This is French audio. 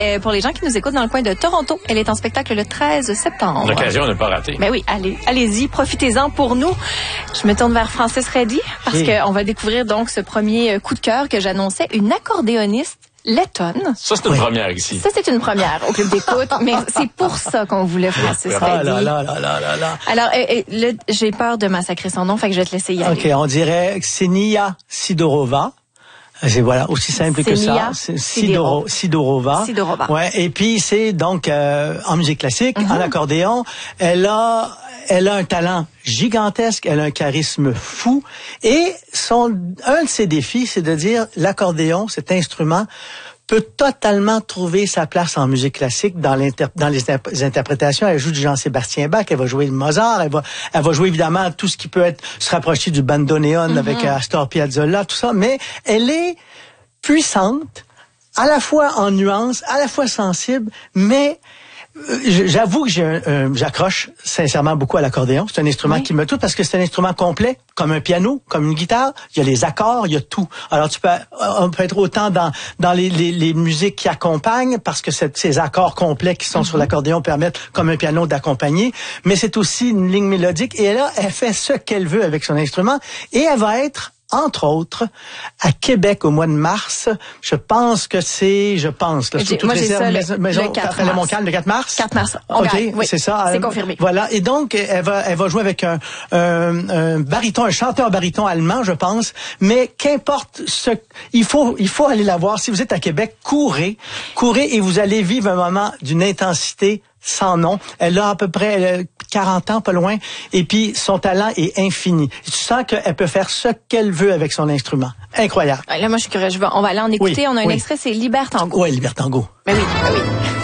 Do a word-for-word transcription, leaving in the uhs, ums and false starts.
Euh, pour les gens qui nous écoutent dans le coin de Toronto, elle est en spectacle le treize septembre. L'occasion de ne pas rater. Ben oui, allez, allez-y, profitez-en pour nous. Je me tourne vers Francis Reddy parce Oui. qu'on va découvrir donc ce premier coup de cœur que j'annonçais, une accordéoniste lettonne. Ça, c'est une Oui. première ici. Ça, c'est une première au club d'écoute, mais c'est pour ça qu'on voulait Francis Ah Reddy. là là là là là là. Alors, euh, euh, là, j'ai peur de massacrer son nom, fait que je vais te laisser y aller. OK, on dirait Ksenia Sidorova. C'est voilà, aussi simple que Ksenia ça. C'est Sidoro, Sidorova. Sidorova. Ouais, et puis c'est donc euh, en musique classique, Mm-hmm. en accordéon, elle a elle a un talent gigantesque, elle a un charisme fou et son un de ses défis, c'est de dire l'accordéon, cet instrument peut totalement trouver sa place en musique classique dans, l'inter- dans les, interp- les interprétations. Elle joue du Jean-Sébastien Bach, elle va jouer le Mozart, elle va, elle va jouer évidemment tout ce qui peut être se rapprocher du bandoneon mm-hmm. avec Astor Piazzolla, tout ça, mais elle est puissante, à la fois en nuances, à la fois sensible, mais euh, j'avoue que j'ai un, un, j'accroche sincèrement beaucoup à l'accordéon. C'est un instrument oui. qui me touche parce que c'est un instrument complet, comme un piano, comme une guitare. Il y a les accords, il y a tout. Alors tu peux, on peut être autant dans dans les les, les musiques qui accompagnent parce que c'est, ces accords complets qui sont mm-hmm. sur l'accordéon permettent, comme un piano, d'accompagner. Mais c'est aussi une ligne mélodique. Et là, elle fait ce qu'elle veut avec son instrument et elle va être entre autres, à Québec au mois de mars. Je pense que c'est, je pense, là, sous toute moi, j'ai réserve, ça, maison, le, maison, le quatre mars. Montcalm, le quatre mars. quatre mars. On OK, gagne, oui. c'est ça. C'est euh, confirmé. Voilà. Et donc, elle va, elle va jouer avec un, un, un baryton, un chanteur baryton allemand, je pense. Mais qu'importe ce, il faut, il faut aller la voir. Si vous êtes à Québec, courez, courez et vous allez vivre un moment d'une intensité sans nom. Elle a à peu près elle a quarante ans, pas loin, et puis son talent est infini. Tu sens qu'elle peut faire ce qu'elle veut avec son instrument. Incroyable. Là, moi, je suis curieuse. On va aller en écouter. Oui, On a un oui. extrait, c'est Libertango. Oui, Libertango. Ben oui, ben oui.